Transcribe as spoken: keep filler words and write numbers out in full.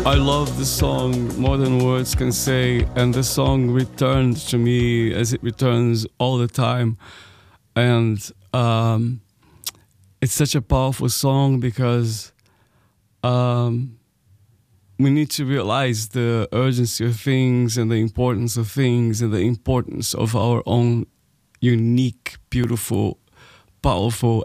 I love the song more than words can say, and the song returned to me as it returns all the time. And um, it's such a powerful song because um, we need to realize the urgency of things and the importance of things and the importance of our own unique, beautiful, powerful